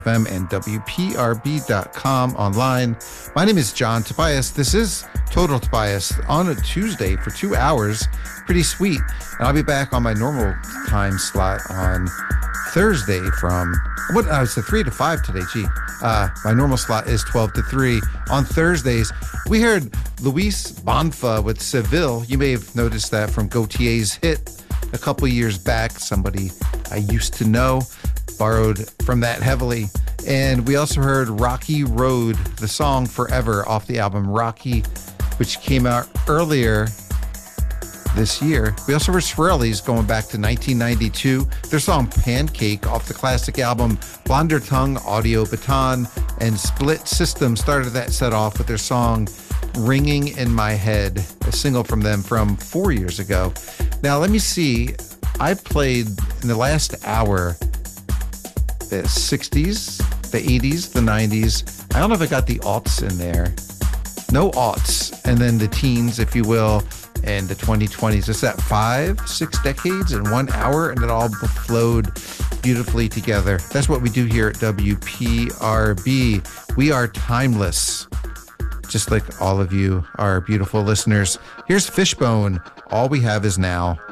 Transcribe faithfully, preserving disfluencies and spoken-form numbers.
F M and W P R B dot com online. My name is John Tobias. This is Total Tobias on a Tuesday for two hours. Pretty sweet. And I'll be back on my normal time slot on Thursday from, what, uh, it's a three to five today, gee. Uh, my normal slot is twelve to three. On Thursdays, we heard Luis Bonfa with Seville. You may have noticed that from Gautier's hit a couple years back. Somebody I used to know. Borrowed from that heavily. And we also heard Rocky Road, the song Forever off the album Rocky, which came out earlier this year. We also heard Shirley's going back to nineteen ninety-two. Their song Pancake off the classic album Blonder Tongue, Audio Baton, and Split System started that set off with their song Ringing in My Head, a single from them from four years ago. Now, let me see. I played in the last hour the sixties, the eighties, the nineties. I don't know if I got the aughts in there. No aughts. And then the teens, if you will, and the twenty twenties. It's that five, six decades in one hour, and it all flowed beautifully together. That's what we do here at W P R B. We are timeless, just like all of you, our beautiful listeners. Here's Fishbone. All we have is now.